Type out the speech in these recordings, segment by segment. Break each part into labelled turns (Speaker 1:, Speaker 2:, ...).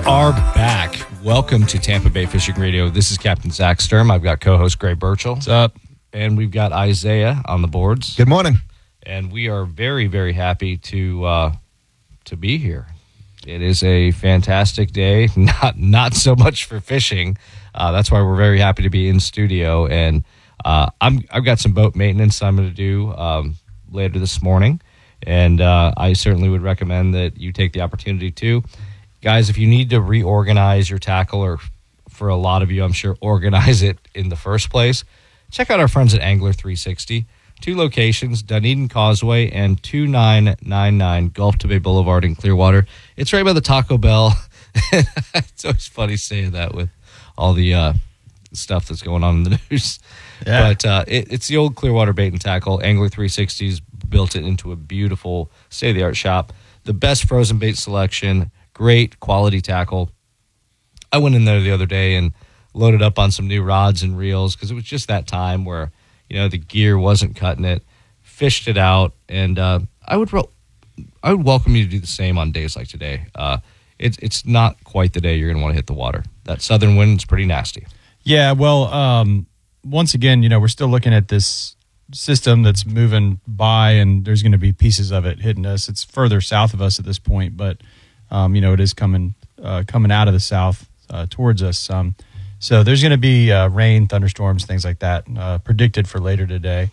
Speaker 1: are back. Welcome to Tampa Bay Fishing Radio. This is Captain Zach Sturm. I've got co-host Gray Burchell.
Speaker 2: What's up?
Speaker 1: And we've got Isaiah on the boards.
Speaker 3: Good morning.
Speaker 1: And we are very, very happy to be here. It is a fantastic day. Not so much for fishing. That's why we're very happy to be in studio. And I've got some boat maintenance I'm going to do later this morning. And I certainly would recommend that you take the opportunity to. Guys, if you need to reorganize your tackle, or for a lot of you, I'm sure, organize it in the first place, check out our friends at Angler 360. 2 locations, Dunedin Causeway and 2999 Gulf to Bay Boulevard in Clearwater. It's right by the Taco Bell. It's always funny saying that with all the stuff that's going on in the news. Yeah. But it's the old Clearwater Bait and Tackle. Angler 360's built it into a beautiful state-of-the-art shop. The best frozen bait selection, great quality tackle. I went in there the other day and loaded up on some new rods and reels because it was just that time where, you know, the gear wasn't cutting it. Fished it out, and I would welcome you to do the same on days like today. It's not quite the day you're going to want to hit the water. That southern wind is pretty nasty.
Speaker 2: Yeah, well, once again, you know, we're still looking at this system that's moving by, and there's going to be pieces of it hitting us. It's further south of us at this point, but you know, it is coming out of the south towards us. So there's going to be rain, thunderstorms, things like that predicted for later today.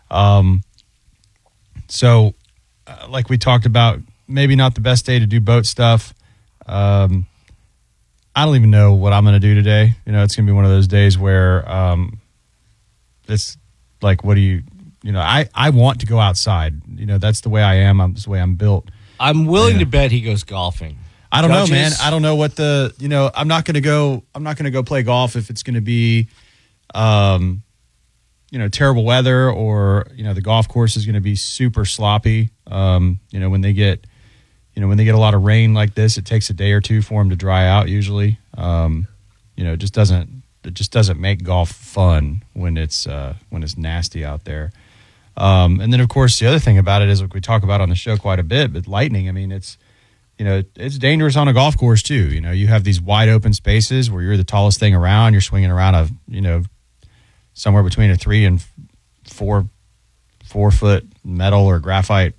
Speaker 2: So like we talked about, maybe not the best day to do boat stuff. I don't even know what I'm going to do today. You know, it's going to be one of those days where it's like, what do you know, I want to go outside. You know, that's the way I am. That's the way I'm built.
Speaker 1: I'm willing to bet he goes golfing.
Speaker 2: I don't know, man. I don't know what I'm not going to go play golf if it's going to be, you know, terrible weather, or, you know, the golf course is going to be super sloppy. You know, when they get a lot of rain like this, it takes a day or two for them to dry out usually. You know, it just doesn't make golf fun when it's nasty out there. And then of course the other thing about it is, like we talk about on the show quite a bit, but lightning, I mean, it's dangerous on a golf course too. You know, you have these wide open spaces where you're the tallest thing around. You're swinging around somewhere between a 3 and 4 foot metal or graphite,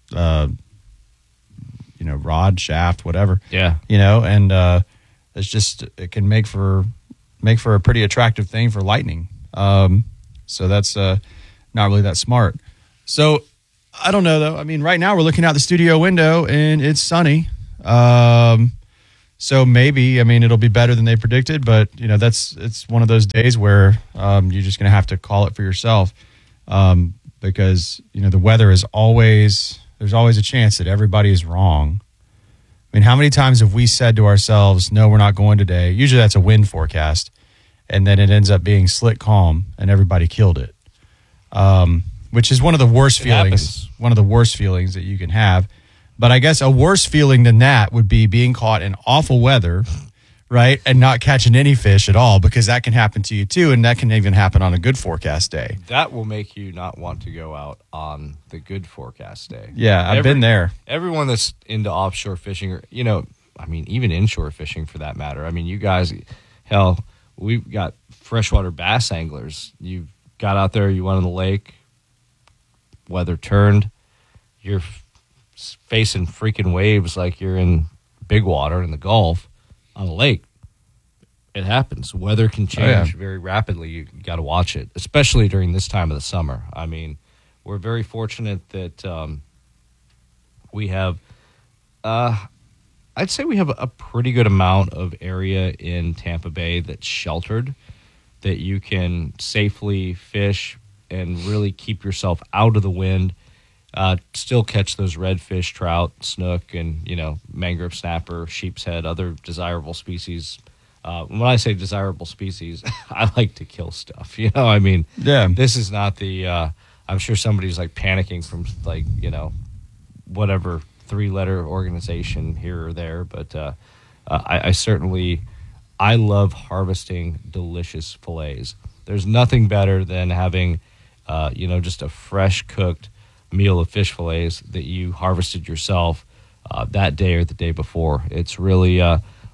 Speaker 2: rod, shaft, whatever.
Speaker 1: Yeah.
Speaker 2: You know, and it can make for a pretty attractive thing for lightning. So that's not really that smart. So I don't know, though. I mean, right now we're looking out the studio window and it's sunny. So maybe, I mean, it'll be better than they predicted, but you know, it's one of those days where you're just going to have to call it for yourself, because you know the weather is there's always a chance that everybody is wrong. I mean, how many times have we said to ourselves, "No, we're not going today"? Usually that's a wind forecast, and then it ends up being slick calm, and everybody killed it. Which is one of the worst feelings. One of the worst feelings that you can have. But I guess a worse feeling than that would be being caught in awful weather, right, and not catching any fish at all, because that can happen to you too, and that can even happen on a good forecast day.
Speaker 1: That will make you not want to go out on the good forecast day.
Speaker 2: Yeah, I've been there.
Speaker 1: Everyone that's into offshore fishing, or, you know, I mean, even inshore fishing for that matter. I mean, you guys, hell, we've got freshwater bass anglers. You got out there, you went on the lake, weather turned, you're facing freaking waves like you're in big water in the Gulf on a lake. It happens. Weather can change very rapidly. You got to watch it, especially during this time of the summer. I mean, we're very fortunate that we have, I'd say we have a pretty good amount of area in Tampa Bay that's sheltered, that you can safely fish and really keep yourself out of the wind. Still catch those redfish, trout, snook, and, you know, mangrove snapper, sheep's head, other desirable species. When I say desirable species, I like to kill stuff. You know, I mean, this is not the. I'm sure somebody's like panicking from, like, you know, whatever 3-letter organization here or there, but I certainly love harvesting delicious fillets. There's nothing better than having, just a fresh cooked meal of fish fillets that you harvested yourself that day or the day before. It's really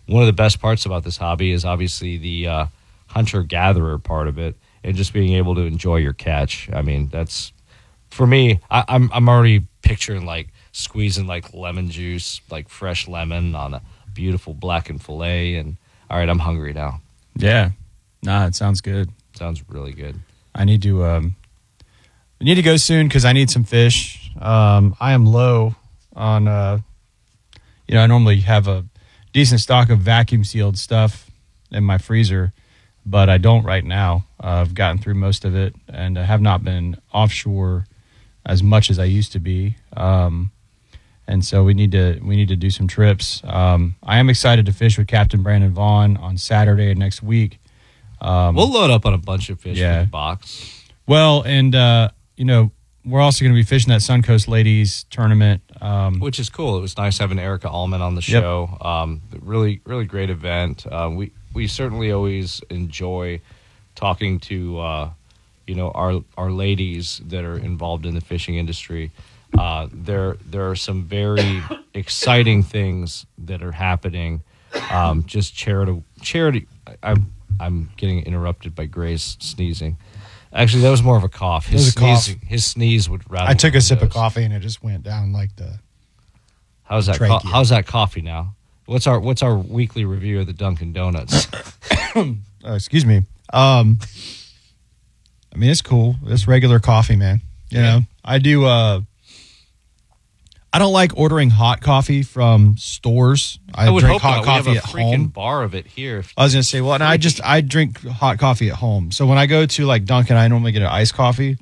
Speaker 1: one of the best parts about this hobby is obviously the hunter-gatherer part of it, and just being able to enjoy your catch. I mean, that's for me. I'm already picturing like squeezing like lemon juice, like fresh lemon on a beautiful blackened fillet, and all right, I'm hungry now.
Speaker 2: Yeah. Nah, it sounds good.
Speaker 1: Sounds really good.
Speaker 2: I need to go soon because I need some fish. I am low on, I normally have a decent stock of vacuum sealed stuff in my freezer, but I don't right now. I've gotten through most of it and I have not been offshore as much as I used to be. And so we need to do some trips. I am excited to fish with Captain Brandon Vaughn on Saturday next week.
Speaker 1: We'll load up on a bunch of fish
Speaker 2: yeah.
Speaker 1: in the box.
Speaker 2: Well, and we're also going to be fishing that Suncoast Ladies tournament,
Speaker 1: Which is cool. It was nice having Erica Allman on the show. Really, really great event. We certainly always enjoy talking to our ladies that are involved in the fishing industry. There are some very exciting things that are happening. Just charity. I'm getting interrupted by Grace sneezing. Actually, that was more of a cough. His sneeze would rattle.
Speaker 3: I took a sip of coffee and it just went down like the.
Speaker 1: How's that?
Speaker 3: trachea.
Speaker 1: How's that coffee now? What's our weekly review of the Dunkin' Donuts?
Speaker 2: Excuse me. I mean, it's cool. It's regular coffee, man. You know, I do. I don't like ordering hot coffee from stores. I
Speaker 1: would
Speaker 2: drink
Speaker 1: hope
Speaker 2: hot
Speaker 1: not.
Speaker 2: coffee
Speaker 1: We
Speaker 2: at
Speaker 1: have a freaking
Speaker 2: home.
Speaker 1: bar of it here.
Speaker 2: I was gonna say, well, and I drink hot coffee at home. So when I go to like Dunkin', I normally get an iced coffee.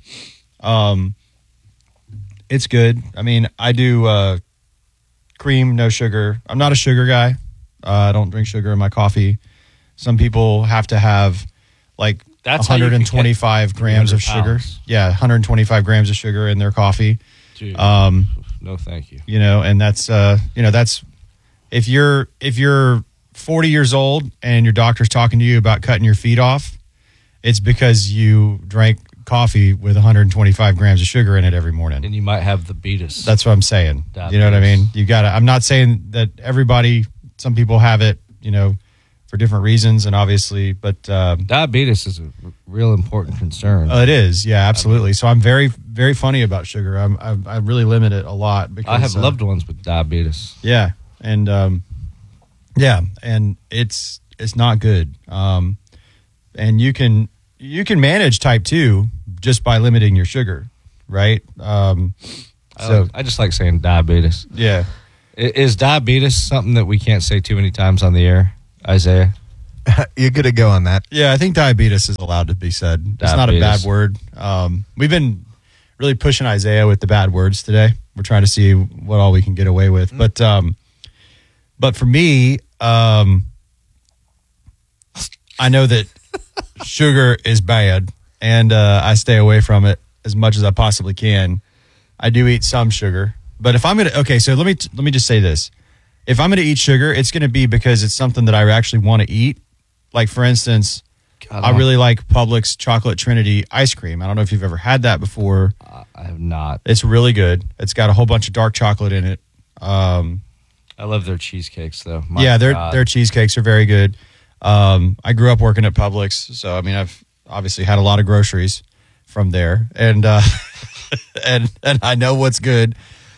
Speaker 2: It's good. I mean, I do cream, no sugar. I'm not a sugar guy. I don't drink sugar in my coffee. Some people have to have like
Speaker 1: That's how you can
Speaker 2: 125
Speaker 1: get
Speaker 2: grams of
Speaker 1: 300
Speaker 2: sugar.
Speaker 1: pounds.
Speaker 2: Yeah, 125 grams of sugar in their coffee.
Speaker 1: Dude, no, thank you.
Speaker 2: You know, and that's that's if you're 40 years old and your doctor's talking to you about cutting your feet off, it's because you drank coffee with 125 grams of sugar in it every morning.
Speaker 1: And you might have the beatus.
Speaker 2: That's what I'm saying.
Speaker 1: Diabetes.
Speaker 2: You know what I mean? You got to. I'm not saying that everybody. Some people have it, for different reasons, and obviously, but
Speaker 1: Diabetes is a real important concern.
Speaker 2: it is. Yeah, absolutely. So I'm very, very funny about sugar. I really limit it a lot because
Speaker 1: I have loved ones with diabetes.
Speaker 2: Yeah, and and it's not good. And you can manage type 2 just by limiting your sugar, right?
Speaker 1: I just like saying diabetes.
Speaker 2: Yeah.
Speaker 1: Is diabetes something that we can't say too many times on the air, Isaiah?
Speaker 3: You're good to go on that.
Speaker 2: Yeah, I think diabetes is allowed to be said. It's not a bad word. We've been really pushing Isaiah with the bad words today. We're trying to see what all we can get away with. But for me, I know that sugar is bad, and I stay away from it as much as I possibly can. I do eat some sugar, but if I'm so let me just say this: if I'm gonna eat sugar, it's gonna be because it's something that I actually want to eat. Like for instance, I really like Publix Chocolate Trinity ice cream. I don't know if you've ever had that before.
Speaker 1: I have not.
Speaker 2: It's really good. It's got a whole bunch of dark chocolate in it.
Speaker 1: I love their cheesecakes, though.
Speaker 2: Their cheesecakes are very good. I grew up working at Publix, so I mean, I've obviously had a lot of groceries from there, and and I know what's good.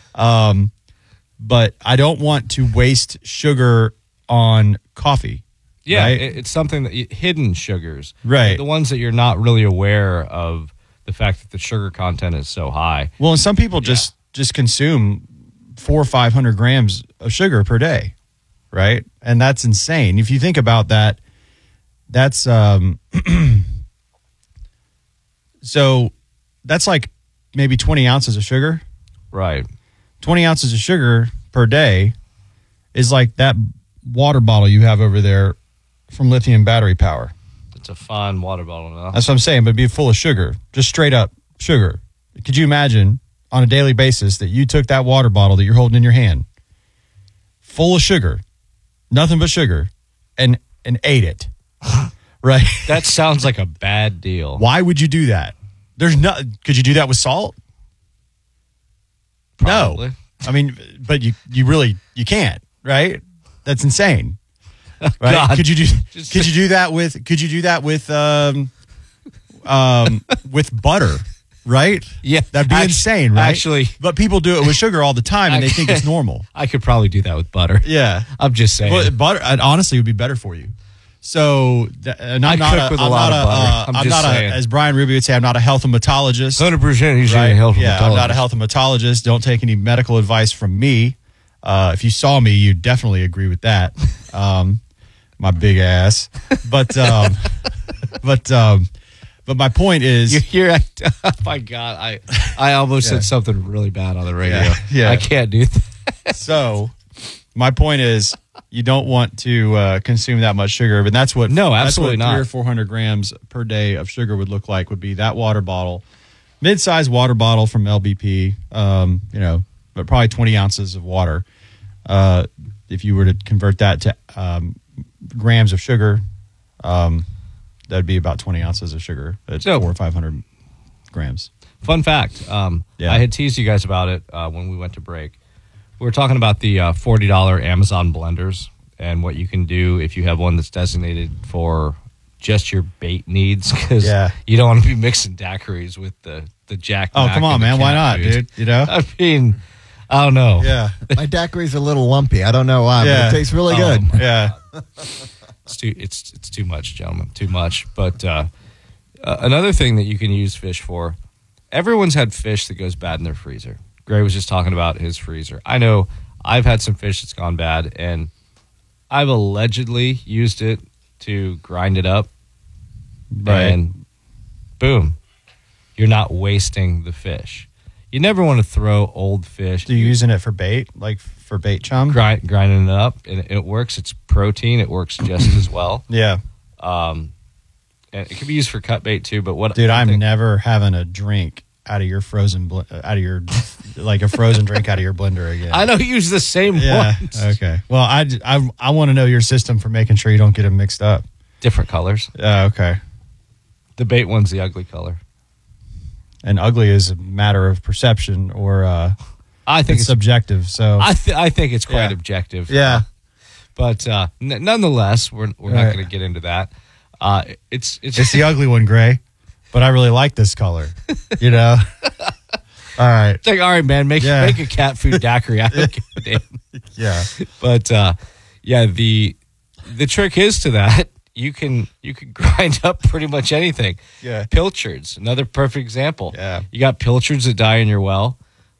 Speaker 2: But I don't want to waste sugar on coffee.
Speaker 1: Yeah,
Speaker 2: right?
Speaker 1: it's something that hidden sugars,
Speaker 2: Right.
Speaker 1: The ones that you're not really aware of the fact that the sugar content is so high.
Speaker 2: Well, and some people just consume 400 or 500 grams of sugar per day, right? And that's insane. If you think about that, that's so that's like maybe 20 ounces of sugar.
Speaker 1: Right.
Speaker 2: 20 ounces of sugar per day is like that water bottle you have over there from Lithium Battery Power.
Speaker 1: It's a fine water bottle now.
Speaker 2: That's what I'm saying, but it'd be full of sugar, just straight up sugar. Could you imagine on a daily basis that you took that water bottle that you're holding in your hand, full of sugar, nothing but sugar, and ate it, right?
Speaker 1: That sounds like a bad deal.
Speaker 2: Why would you do that? Could you do that with salt?
Speaker 1: Probably.
Speaker 2: No. I mean, but you really can't, right? That's insane. Right?
Speaker 1: God.
Speaker 2: Could you do that with butter? Right?
Speaker 1: Yeah.
Speaker 2: That'd be insane, right?
Speaker 1: Actually,
Speaker 2: but people do it with sugar all the time, and they think it's normal.
Speaker 1: I could probably do that with butter.
Speaker 2: Yeah,
Speaker 1: I'm just saying.
Speaker 2: but butter, honestly, would be better for you. So, and
Speaker 1: I cook with a lot of butter. I'm just saying.
Speaker 2: As Brian Ruby would say, I'm not a healthomatologist.
Speaker 1: 100%. He's
Speaker 2: Right?
Speaker 1: a health
Speaker 2: Yeah, I'm not a healthomatologist. Don't take any medical advice from me. If you saw me, you'd definitely agree with that. My big ass. But my point is,
Speaker 1: You're oh my God, I almost said something really bad on the radio.
Speaker 2: Yeah.
Speaker 1: I can't do that.
Speaker 2: so my point is, you don't want to consume that much sugar, but that's what
Speaker 1: absolutely
Speaker 2: that's what 300
Speaker 1: not.
Speaker 2: or 400 grams per day of sugar would look like. Would be that water bottle, mid-sized water bottle from LBP. But probably 20 ounces of water. If you were to convert that to grams of sugar, that'd be about 20 ounces of sugar at 400 or 500 grams.
Speaker 1: Fun fact. I had teased you guys about it when we went to break. We were talking about the $40 Amazon blenders and what you can do if you have one that's designated for just your bait needs, because you don't want to be mixing daiquiris with the Jack.
Speaker 2: Oh, come on, man. Why not, dude? You know?
Speaker 1: I mean, I don't know.
Speaker 2: Yeah.
Speaker 3: My daiquiri's a little lumpy. I don't know why, but it tastes really good.
Speaker 2: Yeah.
Speaker 1: It's too much, gentlemen. Too much. But another thing that you can use fish for, everyone's had fish that goes bad in their freezer. Gray was just talking about his freezer. I know I've had some fish that's gone bad, and I've allegedly used it to grind it up.
Speaker 2: Right.
Speaker 1: And boom, you're not wasting the fish. You never want to throw old fish.
Speaker 2: Do you using it for bait, like for bait chum?
Speaker 1: Grinding it up, and it works. It's protein. It works just as well.
Speaker 2: Yeah.
Speaker 1: And it can be used for cut bait too. But what,
Speaker 2: dude, I'm never having a drink out of your frozen like a frozen drink out of your blender again.
Speaker 1: I don't use the same ones.
Speaker 2: Okay. Well, I want to know your system for making sure you don't get them mixed up.
Speaker 1: Different colors.
Speaker 2: Okay.
Speaker 1: The bait one's the ugly color.
Speaker 2: And ugly is a matter of perception, or
Speaker 1: I think it's
Speaker 2: subjective. So
Speaker 1: I think it's quite objective.
Speaker 2: Yeah.
Speaker 1: But nonetheless, we're not going to get into that. It's
Speaker 2: the ugly one, Gray. But I really like this color. You know. All right.
Speaker 1: It's like, all right, man, make a cat food daiquiri. I don't give a damn.
Speaker 2: Yeah.
Speaker 1: But the trick is to that. You can grind up pretty much anything.
Speaker 2: Yeah.
Speaker 1: Pilchards, another perfect example.
Speaker 2: Yeah.
Speaker 1: You got pilchards that die in your well.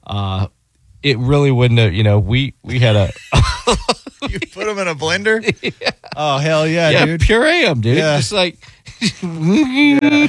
Speaker 1: It really wouldn't have, we had a...
Speaker 2: You put them in a blender? Yeah. Oh, hell yeah, dude.
Speaker 1: Puree them, dude.
Speaker 2: Yeah.
Speaker 1: Just like...
Speaker 2: Yeah.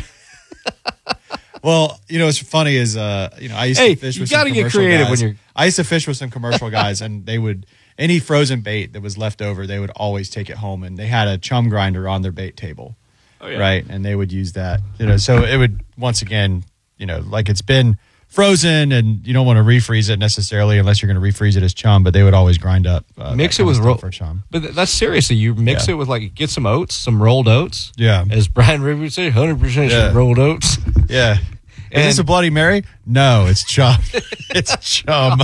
Speaker 2: Well, what's funny is, I used to fish with some commercial guys. You got to get creative when you're... I used to fish with some commercial guys, and they would... Any frozen bait that was left over, they would always take it home, and they had a chum grinder on their bait table, right? And they would use that, So it would, once again, like it's been frozen, and you don't want to refreeze it necessarily unless you're going to refreeze it as chum. But they would always grind up,
Speaker 1: mix it with
Speaker 2: for chum.
Speaker 1: But that's seriously, you mix it with get some oats, some rolled oats.
Speaker 2: Yeah,
Speaker 1: as Brian Ruby would say, 100% some rolled oats.
Speaker 2: Yeah. Is this a Bloody Mary? No, it's chum. It's chum.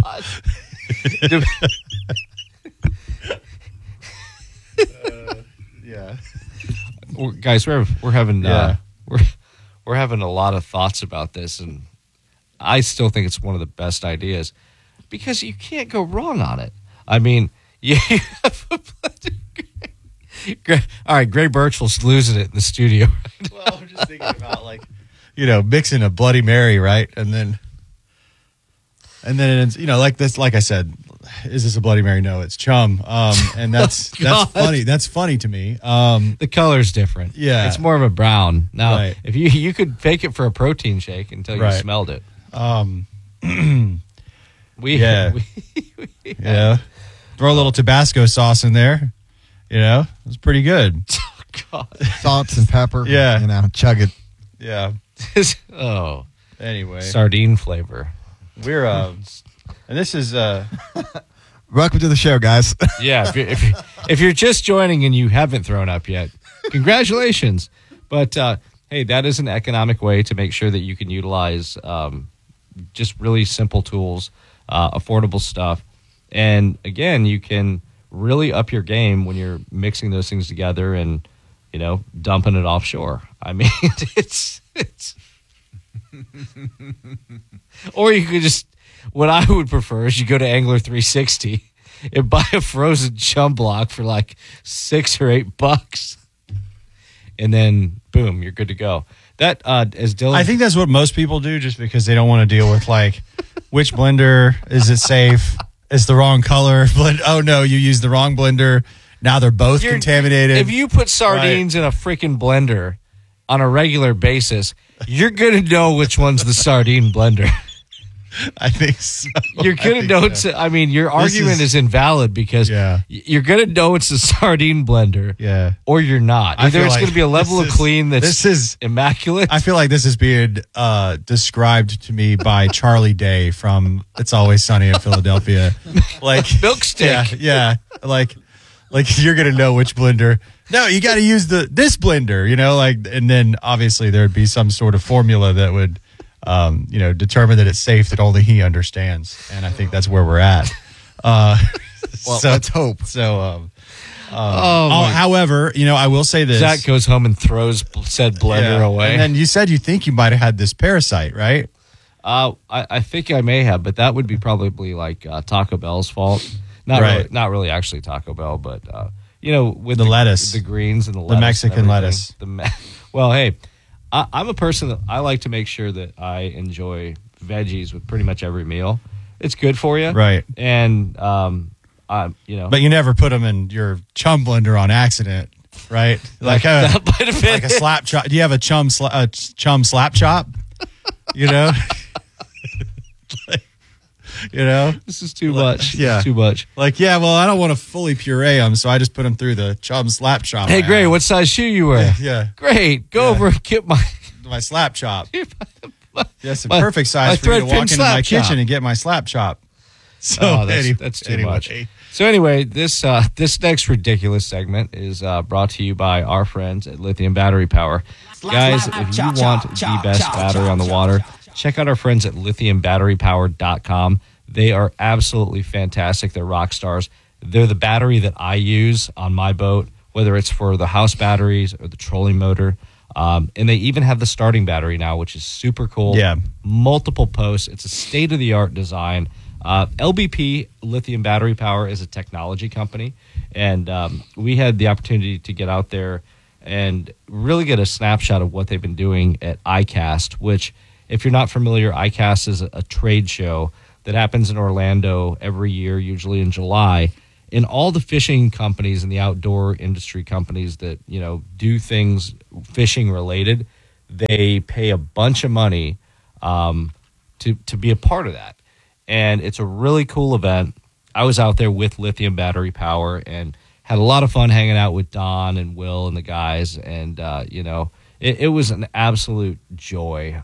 Speaker 2: Yeah,
Speaker 1: guys, we're having we're having a lot of thoughts about this, and I still think it's one of the best ideas because you can't go wrong on it. I mean, you have a all right, Gray Birchall's losing it in the studio.
Speaker 2: Well, I'm just thinking about mixing a Bloody Mary, right, and then it's, like this, like I said. Is this a Bloody Mary? No, it's chum. And that's funny. That's funny to me.
Speaker 1: The color's different.
Speaker 2: Yeah.
Speaker 1: It's more of a brown. Now, if you could fake it for a protein shake until you smelled it.
Speaker 2: Yeah. Throw a little Tabasco sauce in there. It's pretty good.
Speaker 1: Oh, God.
Speaker 3: Salt and pepper.
Speaker 2: Yeah.
Speaker 3: Chug it.
Speaker 2: Yeah.
Speaker 1: Oh.
Speaker 2: Anyway.
Speaker 1: Sardine flavor.
Speaker 2: We're and this is
Speaker 3: welcome to the show, guys.
Speaker 1: Yeah, if you're just joining and you haven't thrown up yet, congratulations. But hey, that is an economic way to make sure that you can utilize just really simple tools, affordable stuff, and again, you can really up your game when you're mixing those things together and, dumping it offshore. I mean, it's or you could just, what I would prefer is you go to Angler 360 and buy a frozen chum block for like $6 or $8. And then boom, you're good to go. That as Dylan,
Speaker 2: I think that's what most people do, just because they don't want to deal with like which blender is it safe? Is the wrong color? Oh no, you used the wrong blender. Now they're both contaminated.
Speaker 1: If you put sardines in a freaking blender on a regular basis, you're gonna know which one's the sardine blender.
Speaker 2: I think so.
Speaker 1: You're gonna know it's. I mean, your argument is invalid because you're gonna know it's a sardine blender, or you're not. Either it's gonna be a level of clean that's immaculate.
Speaker 2: I feel like this is being described to me by Charlie Day from It's Always Sunny in Philadelphia, like
Speaker 1: milk stick.
Speaker 2: Yeah, like you're gonna know which blender. No, you got to use this blender. And then obviously there'd be some sort of formula that would. Determine that it's safe, that only he understands. And I think that's where we're at.
Speaker 3: Well, let's hope.
Speaker 2: So, however, I will say this.
Speaker 1: Zach goes home and throws said blender away.
Speaker 2: And then you said you think you might have had this parasite, right?
Speaker 1: I think I may have, but that would be probably like Taco Bell's fault. Not really actually Taco Bell, but, with
Speaker 2: the lettuce,
Speaker 1: the greens and the lettuce.
Speaker 2: The Mexican lettuce.
Speaker 1: Well, hey. I'm a person that I like to make sure that I enjoy veggies with pretty much every meal. It's good for you.
Speaker 2: Right.
Speaker 1: And,
Speaker 2: But you never put them in your chum blender on accident, right? Like a slap chop. Do you have a chum slap chop?
Speaker 1: This is too much.
Speaker 2: Yeah.
Speaker 1: Too much.
Speaker 2: I don't want to fully puree them, so I just put them through the chum slap chop.
Speaker 1: Hey, Gray, what size shoe you wear?
Speaker 2: Yeah.
Speaker 1: Great. Go over and get my
Speaker 2: slap chop. Yes, a perfect size for me to walk into my kitchen and get my slap chop. So
Speaker 1: that's too much. So anyway, this next ridiculous segment is brought to you by our friends at Lithium Battery Power. Guys, if you want the best battery on the water, check out our friends at lithiumbatterypower.com. They are absolutely fantastic. They're rock stars. They're the battery that I use on my boat, whether it's for the house batteries or the trolling motor. And they even have the starting battery now, which is super cool.
Speaker 2: Yeah.
Speaker 1: Multiple posts. It's a state-of-the-art design. LBP, Lithium Battery Power, is a technology company. And we had the opportunity to get out there and really get a snapshot of what they've been doing at ICAST, which, if you're not familiar, ICAST is a trade show that happens in Orlando every year, usually in July. And all the fishing companies and the outdoor industry companies that, do things fishing related, they pay a bunch of money to be a part of that. And it's a really cool event. I was out there with Lithium Battery Power and had a lot of fun hanging out with Don and Will and the guys. And, it was an absolute joy.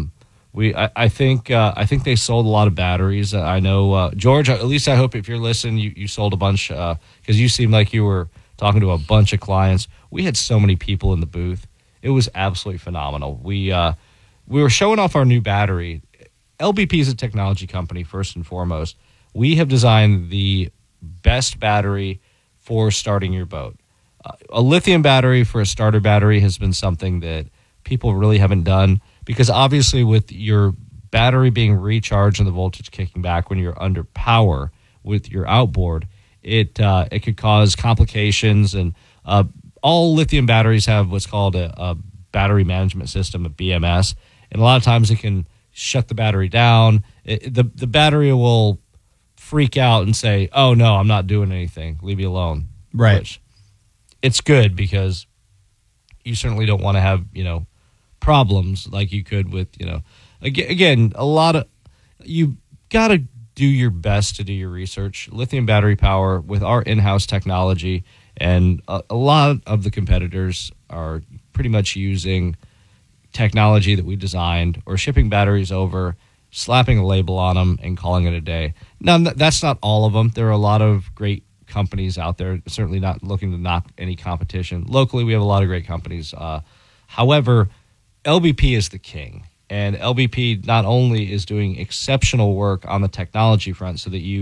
Speaker 1: I think they sold a lot of batteries. I know, George, at least I hope if you're listening, you sold a bunch because you seemed like you were talking to a bunch of clients. We had so many people in the booth. It was absolutely phenomenal. We were showing off our new battery. LBP is a technology company, first and foremost. We have designed the best battery for starting your boat. A lithium battery for a starter battery has been something that people really haven't done, because obviously with your battery being recharged and the voltage kicking back when you're under power with your outboard, it could cause complications. And all lithium batteries have what's called a battery management system, a BMS. And a lot of times it can shut the battery down. The battery will freak out and say, oh, no, I'm not doing anything. Leave me alone.
Speaker 2: Right.
Speaker 1: Which, it's good because you certainly don't want to have, problems like you could with, again, you got to do your best to do your research. Lithium Battery Power, with our in-house technology, and a lot of the competitors are pretty much using technology that we designed or shipping batteries over, slapping a label on them and calling it a day. Now, that's not all of them. There are a lot of great companies out there, certainly not looking to knock any competition. Locally, we have a lot of great companies. However, LBP is the king, and LBP not only is doing exceptional work on the technology front so that you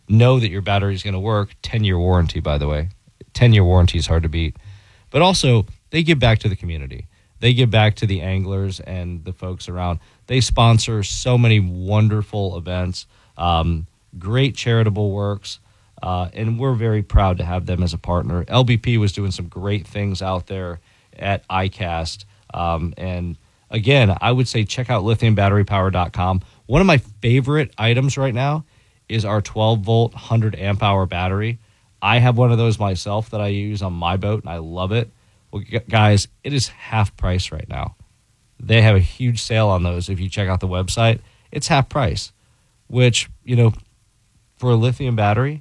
Speaker 1: know that your battery is going to work. 10-year warranty, by the way. 10-year warranty is hard to beat. But also, they give back to the community. They give back to the anglers and the folks around. They sponsor so many wonderful events, great charitable works, and we're very proud to have them as a partner. LBP was doing some great things out there at ICAST. And again, I would say check out lithiumbatterypower.com. One of my favorite items right now is our 12-volt, 100-amp-hour battery. I have one of those myself that I use on my boat, and I love it. Well, guys, it is half price right now. They have a huge sale on those. If you check out the website, it's half price, which, for a lithium batteries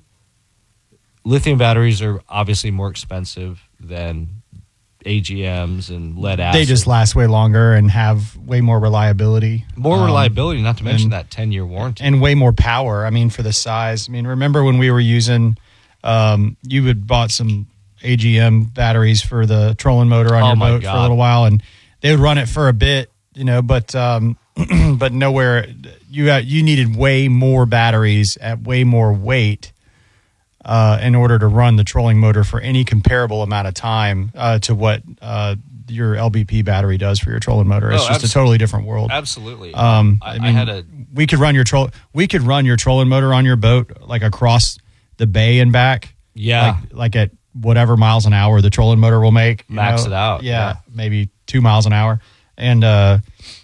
Speaker 1: are obviously more expensive than AGMs and lead acid.
Speaker 2: They just last way longer and have way more reliability.
Speaker 1: More reliability, not to mention that 10-year warranty.
Speaker 2: And way more power, for the size. Remember when we were using, you had bought some AGM batteries for the trolling motor on your boat for a little while, and they would run it for a bit, but but nowhere. You needed way more batteries at way more weight in order to run the trolling motor for any comparable amount of time to what your LBP battery does for your trolling motor. It's just a totally different world.
Speaker 1: Absolutely.
Speaker 2: We could run your trolling motor on your boat like across the bay and back.
Speaker 1: Yeah,
Speaker 2: like at whatever miles an hour the trolling motor will make.
Speaker 1: Max it out.
Speaker 2: Yeah, maybe 2 miles an hour, and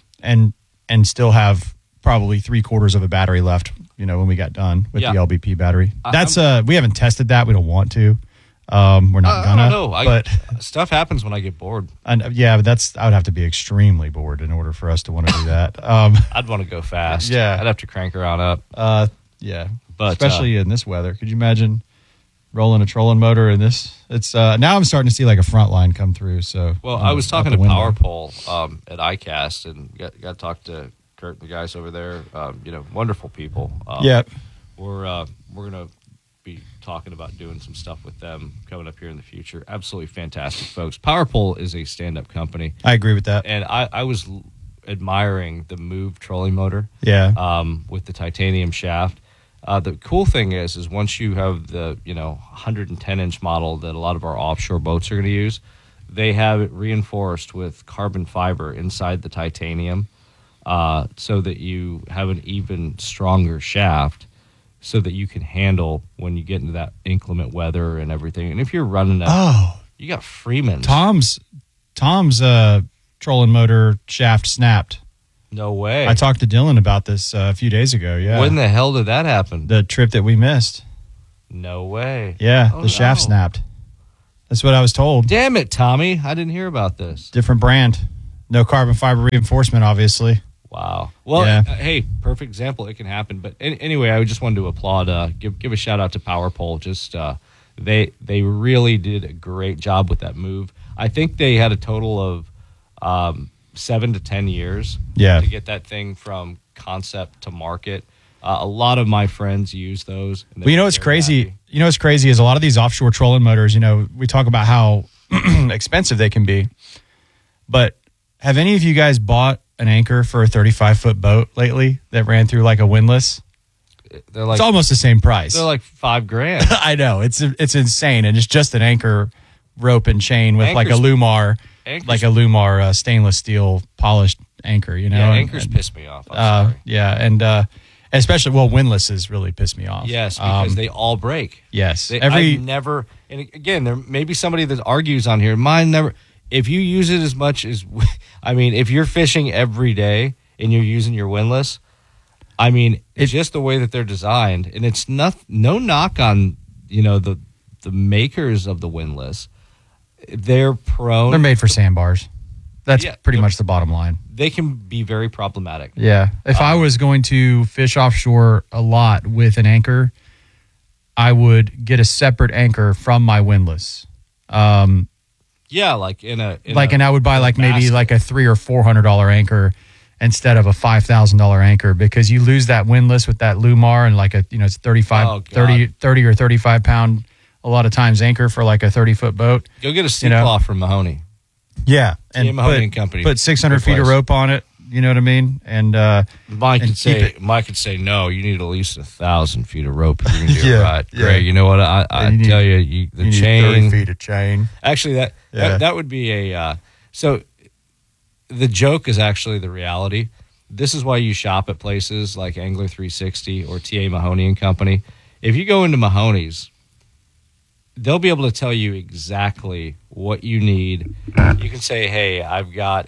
Speaker 2: still have probably 3/4 of a battery left. When we got done with the LBP battery. That's we haven't tested that. We don't want to. We're not gonna.
Speaker 1: I don't know. But stuff happens when I get bored.
Speaker 2: But I would have to be extremely bored in order for us to want to do that.
Speaker 1: I'd want to go fast.
Speaker 2: Yeah,
Speaker 1: I'd have to crank her on up.
Speaker 2: Yeah,
Speaker 1: but
Speaker 2: especially in this weather. Could you imagine rolling a trolling motor in this? It's now I'm starting to see like a front line come through. So
Speaker 1: I was talking to PowerPole at ICAST and got to talk to Kurt and the guys over there. Wonderful people. We're gonna be talking about doing some stuff with them coming up here in the future. Absolutely fantastic folks. PowerPole is a stand-up company.
Speaker 2: I agree with that.
Speaker 1: And I was admiring the Move trolling motor.
Speaker 2: Yeah.
Speaker 1: With the titanium shaft. The cool thing is once you have the 110-inch model that a lot of our offshore boats are going to use, they have it reinforced with carbon fiber inside the titanium, so that you have an even stronger shaft, so that you can handle when you get into that inclement weather and everything. And if you're running you got Freeman's.
Speaker 2: Tom's trolling motor shaft snapped.
Speaker 1: No way.
Speaker 2: I talked to Dylan about this a few days ago. Yeah.
Speaker 1: When the hell did that happen?
Speaker 2: The trip that we missed.
Speaker 1: No way.
Speaker 2: Yeah, the shaft snapped. That's what I was told.
Speaker 1: Damn it, Tommy. I didn't hear about this.
Speaker 2: Different brand. No carbon fiber reinforcement, obviously.
Speaker 1: Wow. Well, hey, perfect example. It can happen. But anyway, I just wanted to applaud, give a shout out to PowerPole. Just they really did a great job with that move. I think they had a total of 7 to 10 years to get that thing from concept to market. A lot of my friends use those.
Speaker 2: Well, what's crazy? Happy. What's crazy is a lot of these offshore trolling motors, we talk about how expensive they can be. But have any of you guys bought an anchor for a 35-foot boat lately that ran through like a windlass? It's almost the same price.
Speaker 1: They're like $5,000.
Speaker 2: I know. It's insane. And it's just an anchor rope and chain with like a Lumar stainless steel polished anchor,
Speaker 1: Yeah, anchors piss me off. I'm sorry.
Speaker 2: Yeah, and especially windlasses really piss me off.
Speaker 1: Yes, because they all break.
Speaker 2: Yes.
Speaker 1: I've never, and again, there may be somebody that argues on here. Mine never. If you use it as much as, if you're fishing every day and you're using your windlass, it's just the way that they're designed, and it's no knock on the makers of the windlass. They're
Speaker 2: made for sandbars. That's pretty much the bottom line.
Speaker 1: They can be very problematic.
Speaker 2: Yeah. If I was going to fish offshore a lot with an anchor, I would get a separate anchor from my windlass.
Speaker 1: Yeah, like and
Speaker 2: I would buy maybe like a $300 or $400 anchor instead of a $5,000 anchor, because you lose that windlass with that Lumar and it's 30 or 35 pound a lot of times anchor for like a 30-foot boat.
Speaker 1: Go get a sea cloth from Mahoney.
Speaker 2: Yeah,
Speaker 1: and Mahoney and Company.
Speaker 2: Put 600 feet of rope on it. You know what I mean? And
Speaker 1: Mike
Speaker 2: and
Speaker 1: could say no. You need at least 1,000 feet of rope if you're going to do
Speaker 2: Yeah,
Speaker 1: it right.
Speaker 2: yeah.
Speaker 1: Greg, you know what? I tell you, the
Speaker 2: you
Speaker 1: chain.
Speaker 2: need 30 feet of chain.
Speaker 1: Actually, that would be a so. The joke is actually the reality. This is why you shop at places like Angler 360 or TA Mahoney and Company. If you go into Mahoney's, they'll be able to tell you exactly what you need. You can say, hey, I've got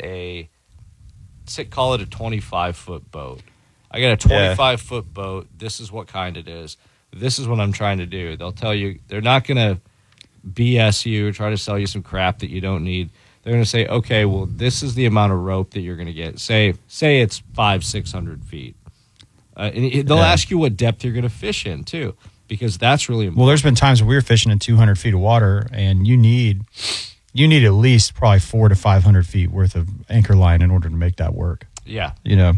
Speaker 1: call it a 25-foot boat. I got a 25-foot boat. This is what kind it is. This is what I'm trying to do. They'll tell you. They're not going to BS you or try to sell you some crap that you don't need. They're going to say, okay, well, this is the amount of rope that you're going to get. Say it's 500-600 feet. And they'll ask you what depth you're going to fish in, too, because that's really important.
Speaker 2: Well, there's been times where we were fishing in 200 feet of water, and you need at least probably 400 to 500 feet worth of anchor line in order to make that work.
Speaker 1: Yeah.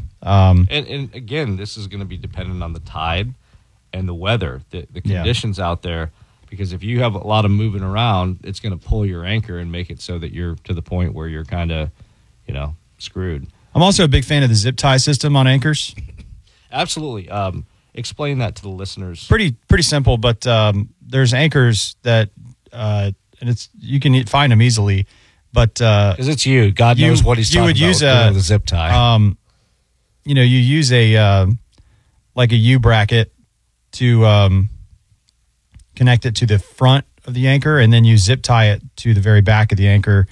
Speaker 2: And
Speaker 1: again, this is going to be dependent on the tide and the weather, the conditions out there. Because if you have a lot of moving around, it's going to pull your anchor and make it so that you're to the point where you're kind of, screwed.
Speaker 2: I'm also a big fan of the zip tie system on anchors.
Speaker 1: Absolutely. Explain that to the listeners.
Speaker 2: Pretty simple, but there's anchors that and you can find them easily, but
Speaker 1: because it's you, God knows what he's talking about. You would use the zip tie.
Speaker 2: You use a like a U bracket to connect it to the front of the anchor, and then you zip tie it to the very back of the anchor.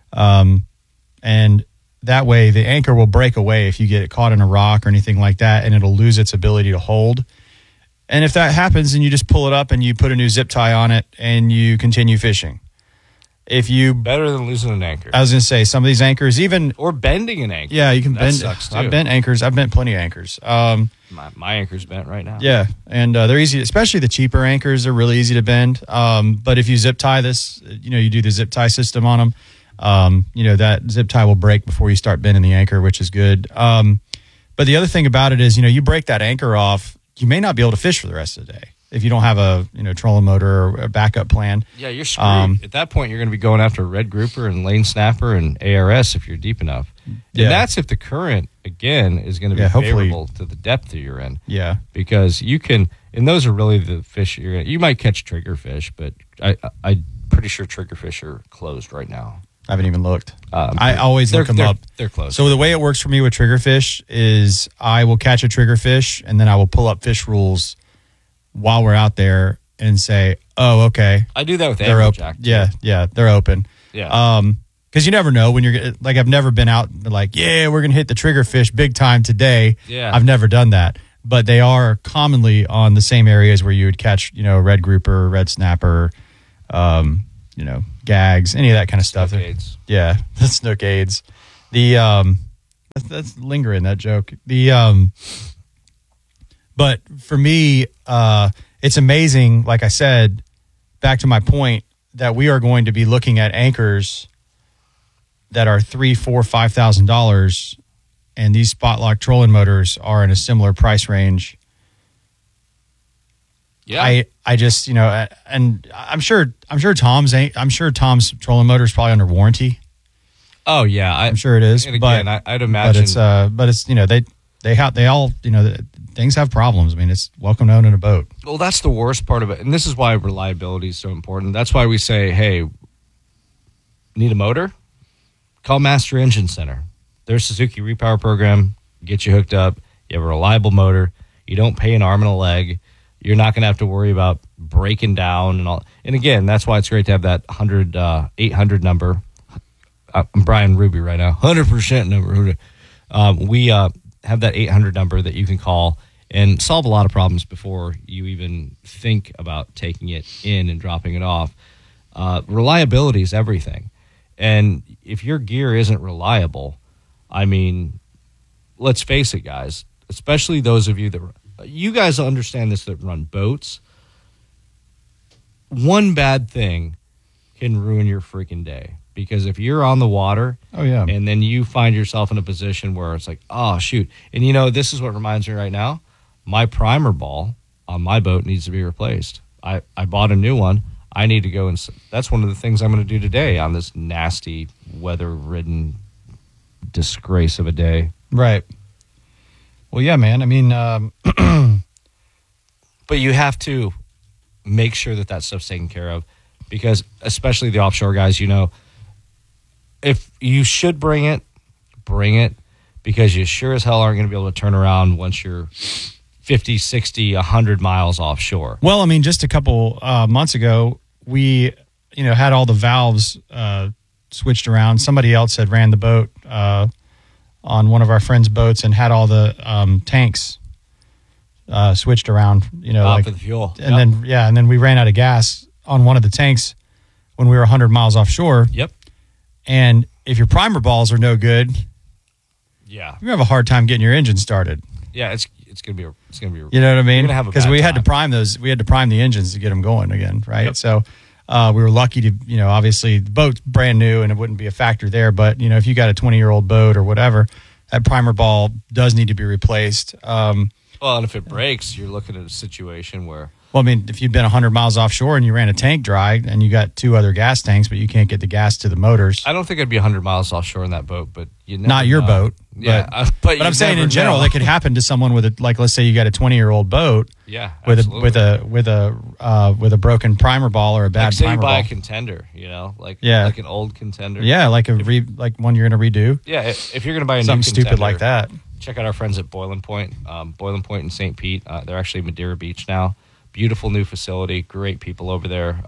Speaker 2: And that way the anchor will break away if you get it caught in a rock or anything like that, and it'll lose its ability to hold. And if that happens, then you just pull it up and you put a new zip tie on it and you continue fishing.
Speaker 1: Better than losing an anchor.
Speaker 2: I was going to say, some of these anchors, or
Speaker 1: bending an anchor.
Speaker 2: Yeah, you can bend.
Speaker 1: Sucks too.
Speaker 2: I've bent anchors. I've bent plenty of anchors.
Speaker 1: My anchor's bent right now.
Speaker 2: Yeah, and they're easy, especially the cheaper anchors. They're really easy to bend. But if you zip tie this, you do the zip tie system on them. That zip tie will break before you start bending the anchor, which is good. But the other thing about it is, you break that anchor off, you may not be able to fish for the rest of the day if you don't have a trolling motor or a backup plan.
Speaker 1: Yeah, you're screwed. At that point, you're going to be going after red grouper and lane snapper and ARS if you're deep enough. And that's if the current, again, is going to be favorable to the depth that you're in.
Speaker 2: Yeah.
Speaker 1: Because you can, and those are really the fish you might catch triggerfish, but I'm pretty sure triggerfish are closed right now.
Speaker 2: I haven't even looked. I always look them up.
Speaker 1: They're closed.
Speaker 2: So the way it works for me with triggerfish is I will catch a triggerfish and then I will pull up fish rules while we're out there and say, oh, okay.
Speaker 1: I do that with
Speaker 2: they're open.
Speaker 1: Amberjack.
Speaker 2: Yeah, they're open.
Speaker 1: Yeah.
Speaker 2: Because you never know when you're like, I've never been out like, we're going to hit the triggerfish big time today.
Speaker 1: Yeah.
Speaker 2: I've never done that. But they are commonly on the same areas where you would catch, red grouper, red snapper, gags, any of that kind of stuff.
Speaker 1: Snookades.
Speaker 2: Yeah, the snookades. That's lingering, that joke. But for me, it's amazing, like I said, back to my point, that we are going to be looking at anchors that are $3,000, $4,000, $5,000, and these spot lock trolling motors are in a similar price range.
Speaker 1: Yeah,
Speaker 2: I just and I'm sure Tom's trolling motor is probably under warranty.
Speaker 1: Oh yeah,
Speaker 2: I'm sure it is.
Speaker 1: And again, I'd imagine,
Speaker 2: but it's they all things have problems. I mean, it's welcome to owning a boat.
Speaker 1: Well, that's the worst part of it, and this is why reliability is so important. That's why we say, hey, need a motor? Call Master Engine Center. Their Suzuki Repower program gets you hooked up. You have a reliable motor. You don't pay an arm and a leg. You're not going to have to worry about breaking down and all. And again, that's why it's great to have that 800 number. I'm Brian Ruby right now. 100% number. We have that 800 number that you can call and solve a lot of problems before you even think about taking it in and dropping it off. Reliability is everything. And if your gear isn't reliable, I mean, let's face it, guys, especially those of you that you guys understand this that run boats. One bad thing can ruin your freaking day, because if you're on the water, and then you find yourself in a position where it's like, oh shoot, and this is what reminds me right now. My primer ball on my boat needs to be replaced. I bought a new one. I need to go and that's one of the things I'm going to do today on this nasty weather-ridden disgrace of a day.
Speaker 2: Right. Well, yeah, man. I mean,
Speaker 1: but you have to make sure that that stuff's taken care of, because especially the offshore guys, you know, if you should bring it, because you sure as hell aren't going to be able to turn around once you're 50, 60, 100 miles offshore.
Speaker 2: Well, I mean, just a couple months ago, we, had all the valves switched around. Somebody else had ran the boat on one of our friends' boats and had all the tanks switched around,
Speaker 1: for the fuel.
Speaker 2: And then we ran out of gas on one of the tanks when we were 100 miles offshore.
Speaker 1: Yep.
Speaker 2: And if your primer balls are no good,
Speaker 1: yeah,
Speaker 2: you have a hard time getting your engine started.
Speaker 1: Yeah, it's gonna be you know
Speaker 2: what I mean?
Speaker 1: Because
Speaker 2: we had to prime those. We had to prime the engines to get them going again, right?
Speaker 1: Yep.
Speaker 2: So we were lucky to, obviously the boat's brand new and it wouldn't be a factor there. But if you got a 20-year-old boat or whatever, that primer ball does need to be replaced.
Speaker 1: Well, and if it breaks, you're looking at a situation where.
Speaker 2: Well, I mean, if you've been 100 miles offshore and you ran a tank dry and you got 2 other gas tanks, but you can't get the gas to the motors.
Speaker 1: I don't think I'd be 100 miles offshore in that boat, but you never
Speaker 2: Not your
Speaker 1: know.
Speaker 2: boat.
Speaker 1: Yeah,
Speaker 2: but I'm saying in general, that could happen to someone with let's say you got a 20-year-old boat.
Speaker 1: Yeah,
Speaker 2: with
Speaker 1: absolutely.
Speaker 2: with a broken primer ball or a bad
Speaker 1: say
Speaker 2: primer
Speaker 1: you buy
Speaker 2: ball.
Speaker 1: a contender, like an old contender.
Speaker 2: Yeah, like like one you're going to redo.
Speaker 1: Yeah, if you're going to buy a
Speaker 2: something
Speaker 1: new
Speaker 2: stupid
Speaker 1: contender,
Speaker 2: like that.
Speaker 1: Check out our friends at Boiling Point. Boiling Point in St. Pete. They're actually Madeira Beach now. Beautiful new facility. Great people over there.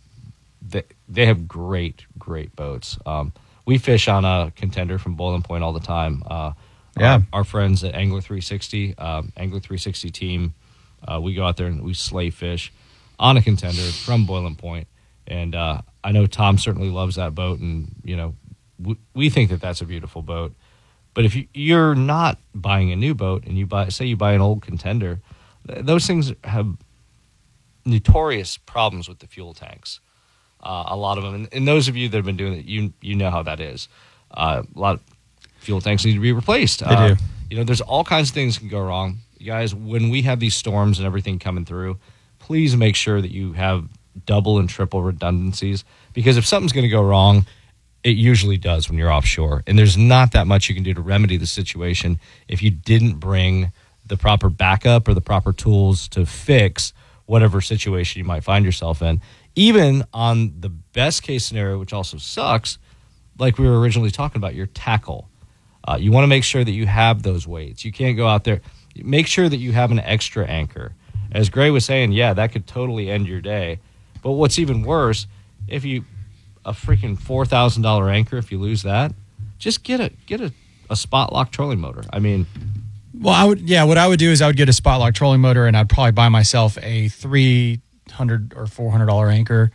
Speaker 1: They have great boats. We fish on a contender from Boiling Point all the time. Our friends at Angler 360, Angler 360 team, we go out there and we slay fish on a contender from Boiling Point. And I know Tom certainly loves that boat, and we think that that's a beautiful boat. But if you're not buying a new boat and you buy an old contender, those things have notorious problems with the fuel tanks. A lot of them, and those of you that have been doing it, you know how that is. A lot of fuel tanks need to be replaced.
Speaker 2: They do.
Speaker 1: There's all kinds of things that can go wrong. You guys, when we have these storms and everything coming through, please make sure that you have double and triple redundancies, because if something's going to go wrong, it usually does when you're offshore, and there's not that much you can do to remedy the situation if you didn't bring the proper backup or the proper tools to fix whatever situation you might find yourself in. Even on the best case scenario, which also sucks, like we were originally talking about, your tackle. You want to make sure that you have those weights. You can't go out there. Make sure that you have an extra anchor. As Gray was saying, yeah, that could totally end your day. But what's even worse, if you a freaking $4,000 anchor, if you lose that, just get a spot lock trolling motor. I mean,
Speaker 2: well, what I would do is I would get a spot lock trolling motor, and I'd probably buy myself a $300 or $400 anchor.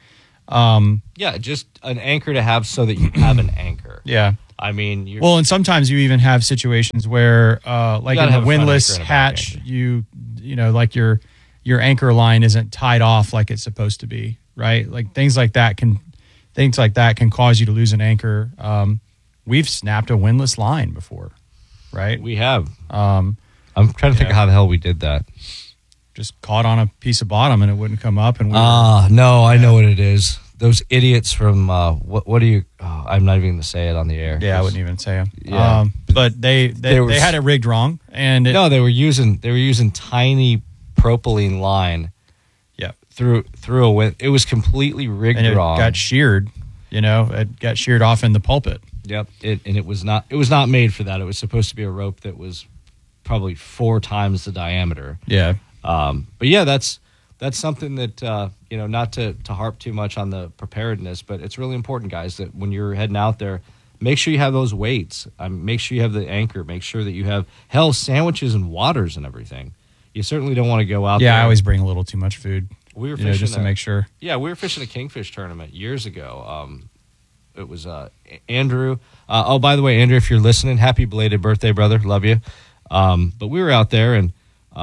Speaker 1: Just an anchor to have so that you have an anchor.
Speaker 2: Yeah.
Speaker 1: I mean,
Speaker 2: and sometimes you even have situations where, like in the windlass hatch, like your anchor line isn't tied off like it's supposed to be, right? Like things like that can cause you to lose an anchor. We've snapped a windlass line before, right?
Speaker 1: We have. I'm trying to think of how the hell we did that.
Speaker 2: Just caught on a piece of bottom and it wouldn't come up. And
Speaker 1: I know what it is. Those idiots from what do you? Oh, I'm not even going to say it on the air.
Speaker 2: Yeah, I wouldn't even say them.
Speaker 1: Yeah,
Speaker 2: but they had it rigged wrong, and
Speaker 1: they were using tiny propylene line.
Speaker 2: Yeah,
Speaker 1: through a wind. It was completely rigged
Speaker 2: and it
Speaker 1: wrong.
Speaker 2: Got sheared. It got sheared off in the pulpit.
Speaker 1: Yep. It was not made for that. It was supposed to be a rope that was probably 4 times the diameter.
Speaker 2: Yeah.
Speaker 1: But yeah, that's something that not to harp too much on the preparedness, but it's really important, guys, that when you're heading out there, make sure you have those weights. Make sure you have the anchor. Make sure that you have sandwiches and waters and everything. You certainly don't want to go out there.
Speaker 2: Yeah, I always bring a little too much food.
Speaker 1: We were fishing
Speaker 2: just to make sure.
Speaker 1: Yeah, we were fishing a kingfish tournament years ago. It was Andrew. By the way, Andrew, if you're listening, happy belated birthday, brother. Love you. But we were out there, and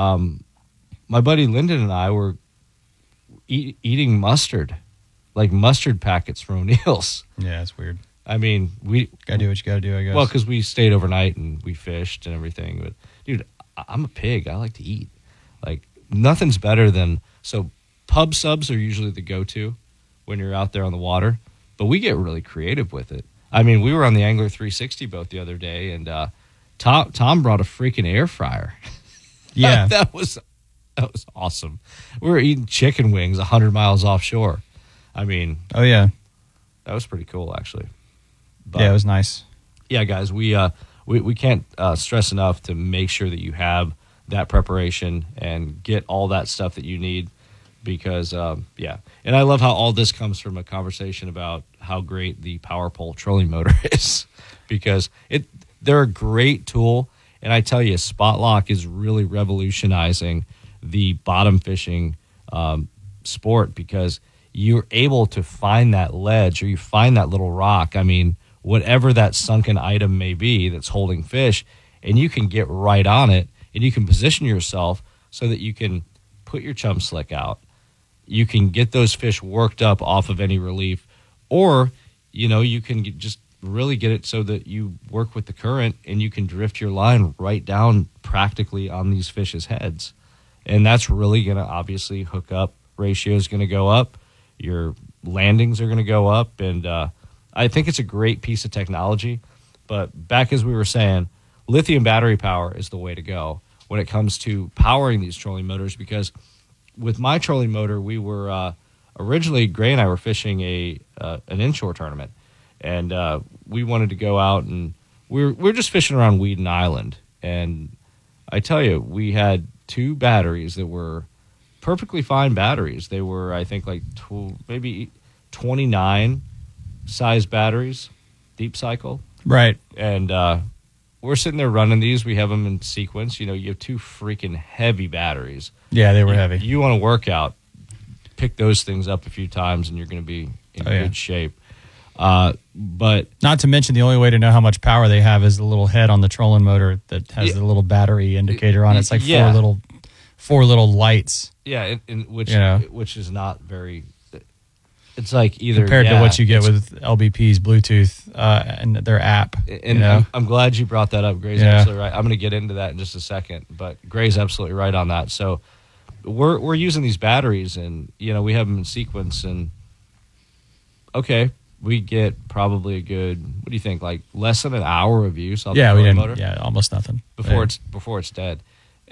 Speaker 1: my buddy Lyndon and I were eating mustard, like mustard packets from O'Neill's.
Speaker 2: Yeah, it's weird.
Speaker 1: I mean, we
Speaker 2: gotta do what you gotta do, I guess.
Speaker 1: Well, because we stayed overnight and we fished and everything. But dude, I'm a pig. I like to eat. Like nothing's better than pub subs are usually the go-to when you're out there on the water. But we get really creative with it. I mean, we were on the Angler 360 boat the other day, and Tom brought a freaking air fryer.
Speaker 2: Yeah.
Speaker 1: that was awesome. We were eating chicken wings 100 miles offshore. I mean,
Speaker 2: Oh yeah.
Speaker 1: that was pretty cool, actually. But,
Speaker 2: Yeah, it was nice.
Speaker 1: yeah, guys, we can't stress enough to make sure that you have that preparation and get all that stuff that you need because, yeah. And I love how all this comes from a conversation about how great the Power Pole trolling motor is because they're a great tool. And I tell you, Spot Lock is really revolutionizing the bottom fishing sport because you're able to find that ledge or you find that little rock. I mean, whatever that sunken item may be that's holding fish, and you can get right on it and you can position yourself so that you can put your chum slick out. You can get those fish worked up off of any relief, or, you can just really get it so that you work with the current and you can drift your line right down practically on these fish's heads. And that's really going to obviously hook up. Ratio is going to go up. Your landings are going to go up. And I think it's a great piece of technology. But back as we were saying, lithium battery power is the way to go when it comes to powering these trolling motors, because with my trolling motor, we were originally, Gray and I were fishing an inshore tournament. And we wanted to go out and we're just fishing around Weeden Island. And I tell you, we had 2 batteries that were perfectly fine batteries. They were, I think, like maybe 29 size batteries, deep cycle.
Speaker 2: Right.
Speaker 1: And we're sitting there running these. We have them in sequence. You have 2 freaking heavy batteries.
Speaker 2: Yeah, they were heavy.
Speaker 1: You want to work out, pick those things up a few times, and you're going to be in good shape. But
Speaker 2: not to mention, the only way to know how much power they have is the little head on the trolling motor that has the little battery indicator on it. It's like four little lights.
Speaker 1: Yeah, which is not very. It's like either
Speaker 2: compared to what you get with LBP's Bluetooth and their app.
Speaker 1: And I'm glad you brought that up. Gray's absolutely right. I'm going to get into that in just a second, but Gray's absolutely right on that. So we're using these batteries, and we have them in sequence, and okay. We get probably a good, what do you think, like less than an hour of use on the trolling motor?
Speaker 2: Yeah, almost nothing.
Speaker 1: Before it's dead.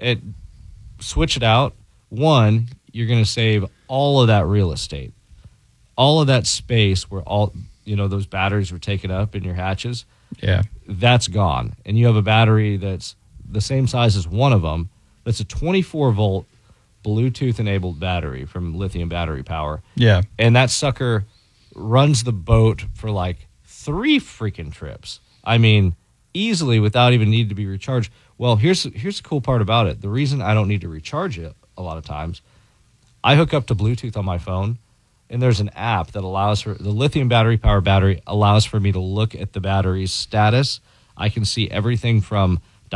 Speaker 1: Switch it out. One, you're going to save all of that real estate. All of that space where all, those batteries were taken up in your hatches.
Speaker 2: Yeah.
Speaker 1: That's gone. And you have a battery that's the same size as one of them. That's a 24-volt Bluetooth-enabled battery from Lithium Battery Power.
Speaker 2: Yeah. And
Speaker 1: that sucker runs the boat for like 3 freaking trips. I mean, easily without even needing to be recharged. Well, here's the cool part about it. The reason I don't need to recharge it a lot of times, I hook up to Bluetooth on my phone, and there's an app that allows for the lithium battery power battery allows for me to look at the battery's status. I can see everything from